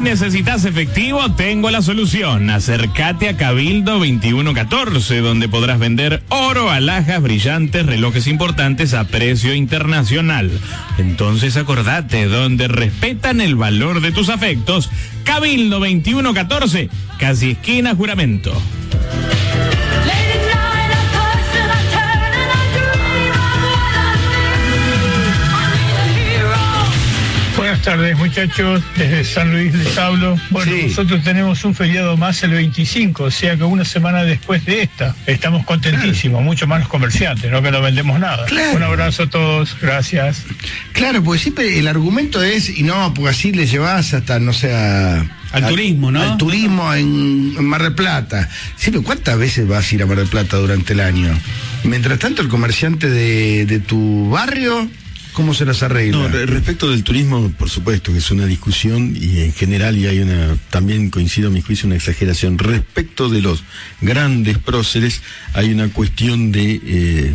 necesitas efectivo, tengo la solución. Acércate a Cabildo 2114, donde podrás vender oro, alhajas, brillantes, relojes importantes a precio internacional. Entonces acordate, donde respetan el valor de tus afectos. Cabildo 2114, casi esquina Juramento. Buenas tardes, muchachos, desde San Luis les hablo. Bueno, sí. Nosotros tenemos un feriado más el 25, o sea que una semana después de esta. Estamos contentísimos, claro. Mucho más los comerciantes, no que no vendemos nada. Claro. Un abrazo a todos, gracias. Claro, porque siempre el argumento es, y no, porque así le llevas hasta, no sé, al turismo, ¿no? Al turismo en Mar del Plata. Sí, pero ¿cuántas veces vas a ir a Mar del Plata durante el año? Mientras tanto, el comerciante de tu barrio, ¿cómo se las arregla? No, respecto del turismo, por supuesto que es una discusión y en general, y hay también coincido a mi juicio, una exageración. Respecto de los grandes próceres, hay una cuestión de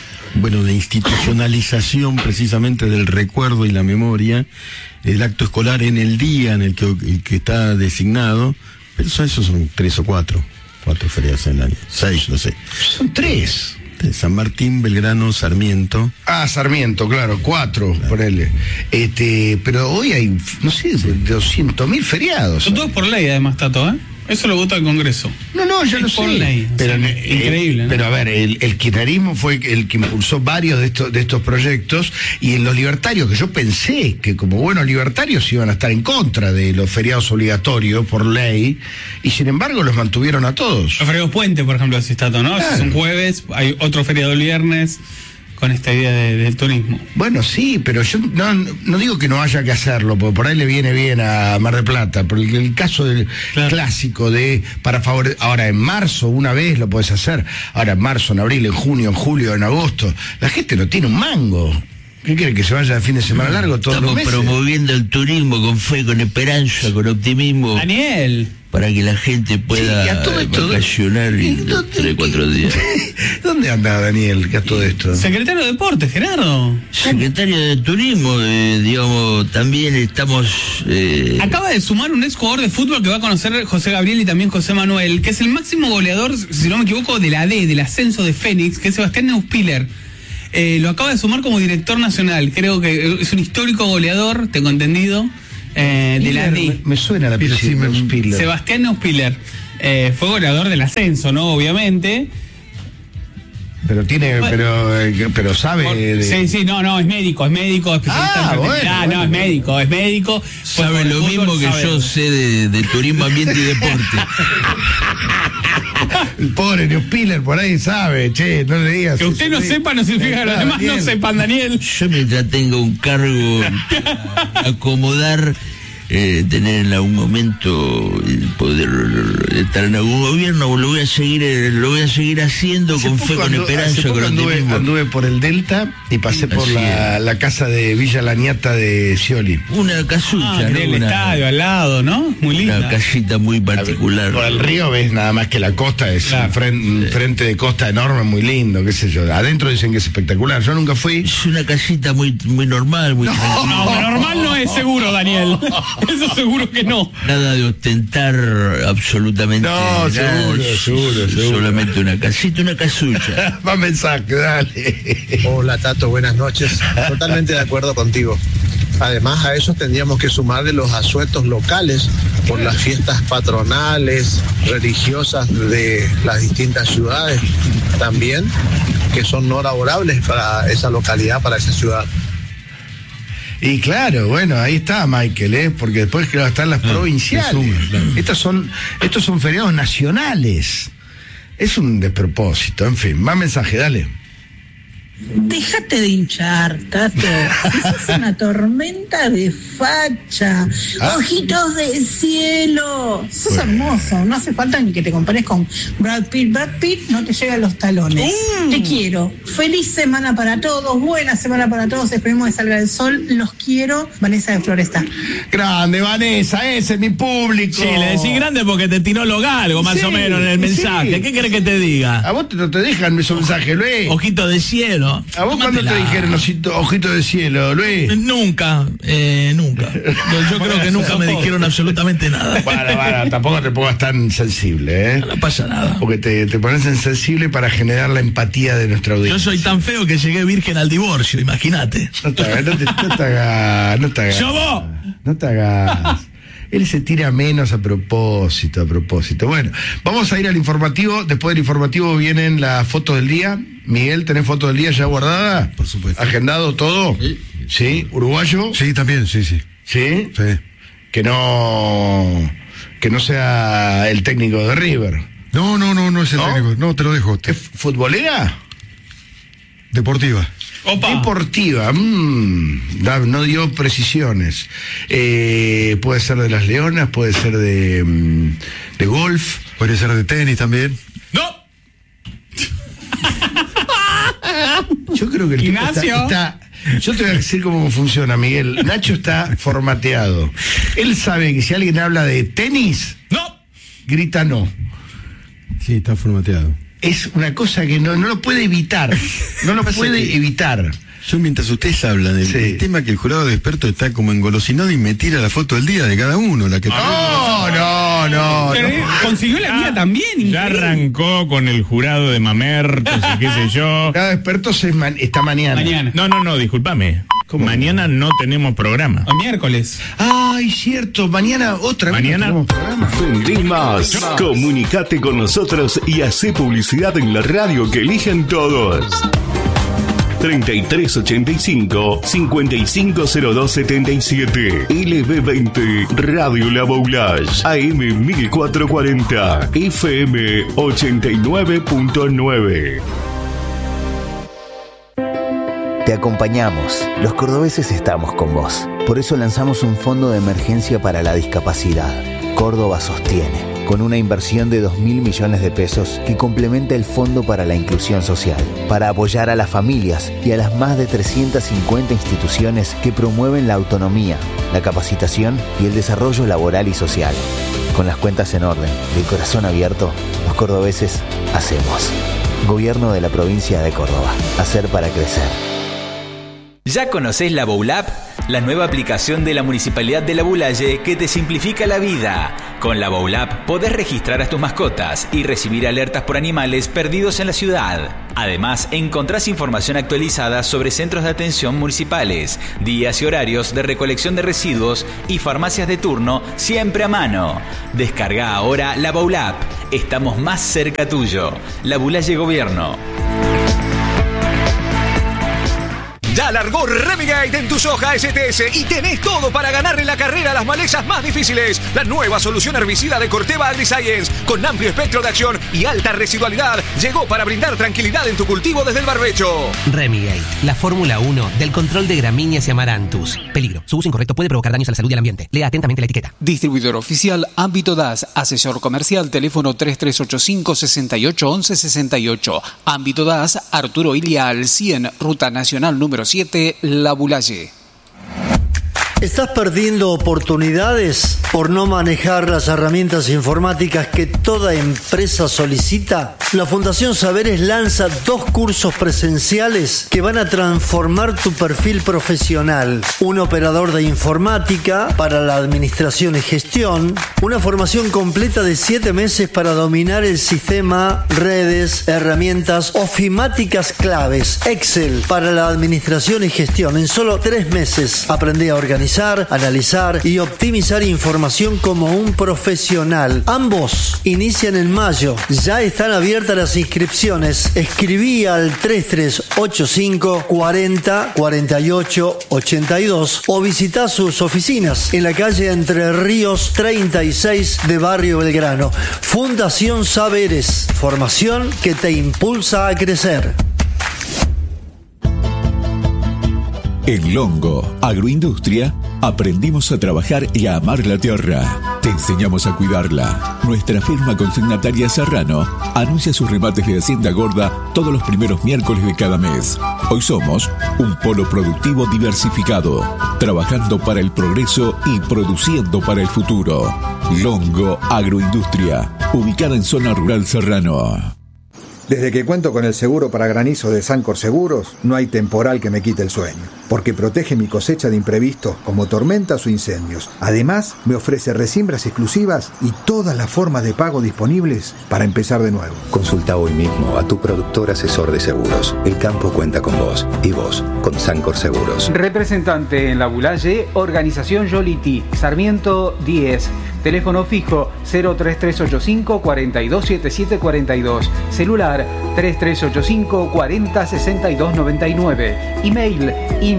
institucionalización precisamente del recuerdo y la memoria, el acto escolar en el día en el que está designado, pero esos son 3 o 4 feriados en el año, 6, no sé. Son 3. San Martín, Belgrano, Sarmiento. Sarmiento, claro, 4, claro. Ponele. Pero hoy hay, no sé, 200.000 feriados. Son todos por ley, además, Tato, ¿eh? Eso lo vota el Congreso. No, yo lo sé. Por ley. Pero, increíble, ¿no? Pero a ver, el kirchnerismo fue el que impulsó varios de estos proyectos, y en los libertarios, que yo pensé que como buenos libertarios iban a estar en contra de los feriados obligatorios por ley, y sin embargo los mantuvieron a todos. Los feriados puente, por ejemplo, así, Tato, ¿no? Claro. Si es un jueves, hay otro feriado el viernes, con esta idea del turismo. Bueno, sí, pero yo no digo que no haya que hacerlo, porque por ahí le viene bien a Mar del Plata, pero el caso del clásico ahora en marzo una vez lo podés hacer, ahora en marzo, en abril, en junio, en julio, en agosto, la gente no tiene un mango. ¿Qué quiere, que se vaya de fin de semana largo todos los meses? Estamos promoviendo el turismo con fe, con esperanza, con optimismo. Daniel. Para que la gente pueda vacacionar en 3 o 4 días. ¿Dónde anda Daniel, que a todo esto? Secretario de Deportes, Gerardo. Secretario de Turismo, también estamos... Acaba de sumar un ex jugador de fútbol que va a conocer José Gabriel y también José Manuel, que es el máximo goleador, si no me equivoco, de la D, del ascenso de Fénix, que es Sebastián Neuspiller. Lo acaba de sumar como director nacional. Creo que es un histórico goleador, tengo entendido. De la D. Me suena la apellido Neuspiller. Sebastián Neuspiller. Fue goleador del ascenso, ¿no? Obviamente. Pero pero sabe. Sí, no, es médico, especialista. Bueno. Es médico. Sabe lo mismo que yo sé de turismo, ambiente y deporte. El pobre Neuspiller por ahí sabe, no le digas. Que usted no sepa no significa que los demás Daniel. No sepan, Daniel. Yo mientras tenga un cargo, acomodar, tener en algún momento poder estar en algún gobierno, lo voy a seguir haciendo con fe, con esperanza, con optimismo. Anduve por el Delta y pasé por la casa de Villa Laniata de Scioli. Una casucha, ¿no? El estadio al lado, ¿no? Muy linda. Una casita muy particular. Por el río ves nada más que la costa, es un frente de costa enorme, muy lindo, qué sé yo. Adentro dicen que es espectacular, yo nunca fui. Es una casita muy normal, muy tranquila. No, normal no es seguro, Daniel. Eso seguro que no. Nada de ostentar absolutamente nada. Seguro. Solamente una casita, una casucha. Más mensaje, dale. Hola, Tato, buenas noches. Totalmente de acuerdo contigo. Además, a eso tendríamos que sumarle los asuetos locales por las fiestas patronales, religiosas de las distintas ciudades también, que son no laborables para esa localidad, para esa ciudad. Y claro, bueno, ahí está Michael, porque después están las provinciales. Estos son feriados nacionales. Es un despropósito, en fin. Más mensaje, dale. Déjate de hinchar, Tato. Es una tormenta de facha. Ojitos de cielo. Sos hermoso. No hace falta ni que te compares con Brad Pitt. Brad Pitt no te llega a los talones. Te quiero. Feliz semana para todos. Buena semana para todos. Esperemos que salga el sol. Los quiero. Vanessa de Floresta. Grande, Vanessa. Ese es mi público. Sí, le decís grande porque te tiró lo galgo, más o menos, en el mensaje. ¿Qué querés que te diga? A vos no te dejan esos mensajes, Luis. Ojito de cielo. no. ¿A vos cuándo te dijeron ojito de cielo, Luis? Nunca. Yo creo que nunca me dijeron absolutamente nada. Para, tampoco te pongas tan sensible, No pasa nada. Porque te pones insensible para generar la empatía de nuestra audiencia. Yo soy tan feo que llegué virgen al divorcio, imagínate. No te hagas. ¡Yo! No te hagas. Él se tira menos a propósito. Bueno, vamos a ir al informativo. Después del informativo vienen las fotos del día. Miguel, ¿tenés fotos del día ya guardada? Por supuesto. ¿Agendado todo? Sí. ¿Uruguayo? Sí, también, sí. ¿Sí? Sí. Que no sea el técnico de River. No es el técnico. No, te lo dejo. ¿Es futbolera? Deportiva. Opa. Deportiva, no dio precisiones. Puede ser de las Leonas, puede ser de golf. Puede ser de tenis también. ¡No! Yo creo que el tipo Ignacio. está. Yo te voy a decir cómo funciona, Miguel. Nacho está formateado. Él sabe que si alguien habla de tenis, ¡No! grita no. Sí, está formateado. Es una cosa que no lo puede evitar. No lo puede evitar. Yo mientras ustedes hablan del tema que el jurado de expertos está como engolosinado y me tira la foto del día de cada uno, la que No. Consiguió la mía también. Ya arrancó con el jurado de mamertos y qué sé yo. Cada experto está mañana. No, discúlpame. Mañana no tenemos programa. O miércoles. Ay, cierto, mañana otra vez. Mañana no tenemos programa. Vendí más. Comunicate con nosotros y hacé publicidad en la radio que eligen todos. 3385-550277. LB20 Radio La Boulage. AM 1440. FM 89.9. Te acompañamos. Los cordobeses estamos con vos. Por eso lanzamos un fondo de emergencia para la discapacidad. Córdoba sostiene, con una inversión de 2.000 millones de pesos que complementa el Fondo para la Inclusión Social, para apoyar a las familias y a las más de 350 instituciones que promueven la autonomía, la capacitación y el desarrollo laboral y social. Con las cuentas en orden y el corazón abierto, los cordobeses hacemos. Gobierno de la provincia de Córdoba. Hacer para crecer. ¿Ya conocés la Boulap? La nueva aplicación de la Municipalidad de La Boulaye que te simplifica la vida. Con la Boulap podés registrar a tus mascotas y recibir alertas por animales perdidos en la ciudad. Además, encontrás información actualizada sobre centros de atención municipales, días y horarios de recolección de residuos y farmacias de turno siempre a mano. Descarga ahora la Boulap. Estamos más cerca tuyo. La Boulaye Gobierno. Ya largó Remigate en tu soja STS y tenés todo para ganarle la carrera a las malezas más difíciles. La nueva solución herbicida de Corteva AgriScience, con amplio espectro de acción y alta residualidad, llegó para brindar tranquilidad en tu cultivo desde el barbecho. Remigate, la Fórmula 1 del control de gramíneas y amaranthus. Peligro, su uso incorrecto puede provocar daños a la salud y al ambiente. Lea atentamente la etiqueta. Distribuidor oficial Ámbito DAS, asesor comercial, teléfono 3385-681168. Ámbito DAS, Arturo Ilia al 100, Ruta Nacional número 7, La Boulaye. ¿Estás perdiendo oportunidades por no manejar las herramientas informáticas que toda empresa solicita? La Fundación Saberes lanza 2 cursos presenciales que van a transformar tu perfil profesional. Un operador de informática para la administración y gestión. Una formación completa de 7 meses para dominar el sistema, redes, herramientas ofimáticas claves. Excel para la administración y gestión. En solo 3 meses aprendí a organizar, analizar y optimizar información como un profesional. Ambos inician en mayo. Ya están abiertas las inscripciones. Escribí al 3385 40 48 82 o visita sus oficinas en la calle Entre Ríos 36 de Barrio Belgrano. Fundación Saberes. Formación que te impulsa a crecer. En Longo Agroindustria aprendimos a trabajar y a amar la tierra. Te enseñamos a cuidarla. Nuestra firma consignataria Serrano anuncia sus remates de Hacienda Gorda todos los primeros miércoles de cada mes. Hoy somos un polo productivo diversificado, trabajando para el progreso y produciendo para el futuro. Longo Agroindustria, ubicada en zona rural Serrano. Desde que cuento con el seguro para granizo de Sancor Seguros, no hay temporal que me quite el sueño, porque protege mi cosecha de imprevistos como tormentas o incendios. Además, me ofrece resiembras exclusivas y todas las formas de pago disponibles para empezar de nuevo. Consulta hoy mismo a tu productor asesor de seguros. El campo cuenta con vos y vos con Sancor Seguros. Representante en La Boulaye, Organización Yoliti, Sarmiento 10. Teléfono fijo 03385 427742. Celular 3385 406299. Email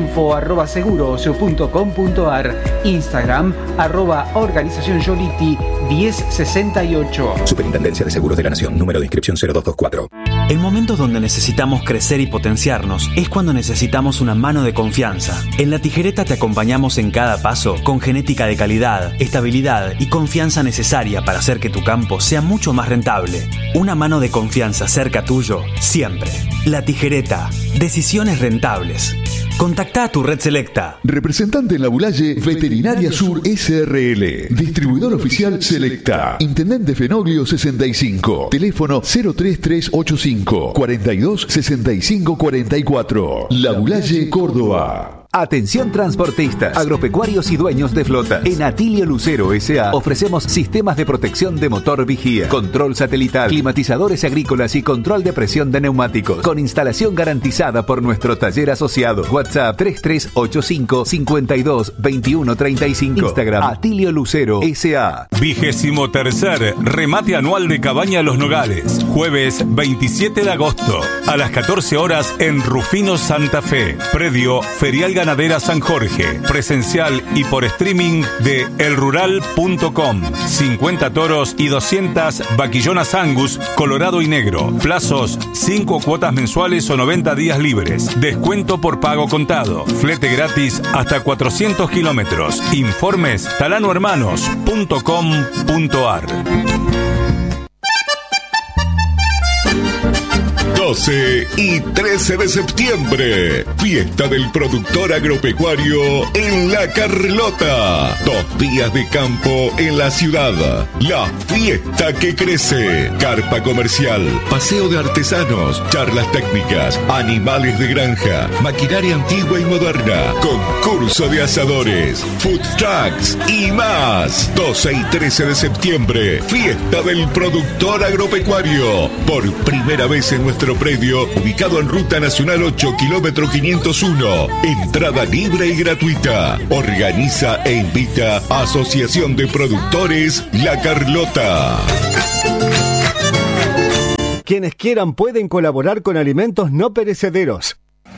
info@seguros.com.ar. Instagram @Organización Yoliti 1068. Superintendencia de Seguros de la Nación. Número de inscripción 0224. En momentos donde necesitamos crecer y potenciarnos es cuando necesitamos una mano de confianza. En La Tijereta te acompañamos en cada paso con genética de calidad, estabilidad y confianza necesaria para hacer que tu campo sea mucho más rentable. Una mano de confianza cerca tuyo, siempre. La Tijereta. Decisiones rentables. Contactá a tu red selecta. Representante en La Boulaye, Veterinaria Sur SRL. Distribuidor oficial Selecta. Intendente Fenoglio 65. Teléfono 03385 42 65 44. La Boulaye, Córdoba. Atención transportistas, agropecuarios y dueños de flotas. En Atilio Lucero S.A. ofrecemos sistemas de protección de motor vigía, control satelital, climatizadores agrícolas y control de presión de neumáticos, con instalación garantizada por nuestro taller asociado. WhatsApp 3385 52 21 35. Instagram Atilio Lucero S.A. 23º remate anual de Cabaña Los Nogales, jueves 27 de agosto a las 14 horas en Rufino, Santa Fe. Predio Ferial Ganadera San Jorge, presencial y por streaming de elrural.com. 50 toros y 200 vaquillonas Angus, colorado y negro. Plazos 5 cuotas mensuales o 90 días libres. Descuento por pago contado. Flete gratis hasta 400 kilómetros. Informes talanohermanos.com.ar. 12 y 13 de septiembre, fiesta del productor agropecuario en La Carlota. 2 días de campo en la ciudad. La fiesta que crece. Carpa comercial, paseo de artesanos, charlas técnicas, animales de granja, maquinaria antigua y moderna, concurso de asadores, food trucks y más. 12 y 13 de septiembre, fiesta del productor agropecuario. Por primera vez en nuestro predio, ubicado en Ruta Nacional 8, kilómetro 501. Entrada libre y gratuita. Organiza e invita Asociación de Productores La Carlota. Quienes quieran pueden colaborar con alimentos no perecederos.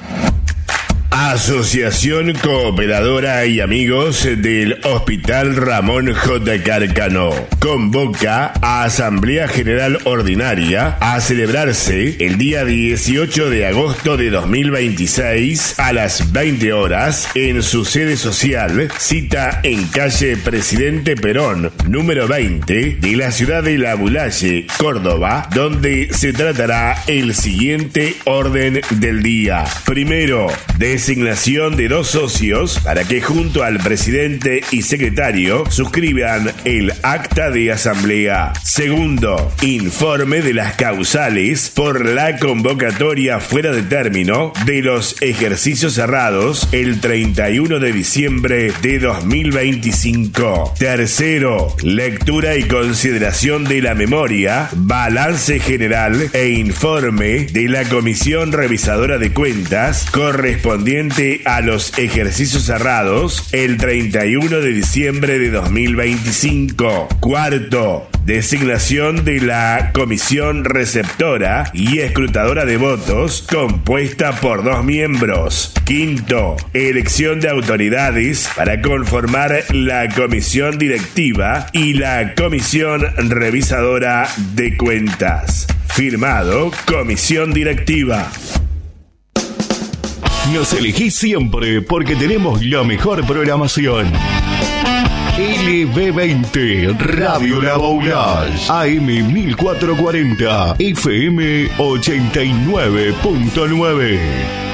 Asociación Cooperadora y Amigos del Hospital Ramón J. Carcano convoca a Asamblea General Ordinaria a celebrarse el día 18 de agosto de 2026 a las 20 horas en su sede social, cita en calle Presidente Perón, número 20 de la ciudad de La Boulaye, Córdoba, donde se tratará el siguiente orden del día. Primero, designación de 2 socios para que junto al presidente y secretario suscriban el acta de asamblea. Segundo, informe de las causales por la convocatoria fuera de término de los ejercicios cerrados el 31 de diciembre de 2025. Tercero, lectura y consideración de la memoria, balance general e informe de la Comisión Revisadora de Cuentas correspondiente a los ejercicios cerrados el 31 de diciembre de 2025. Cuarto, designación de la comisión receptora y escrutadora de votos compuesta por 2 miembros. Quinto, elección de autoridades para conformar la comisión directiva y la comisión revisadora de cuentas. Firmado, Comisión Directiva. Nos elegís siempre porque tenemos la mejor programación. LB20, Radio La Boulaye, AM 1440, FM 89.9.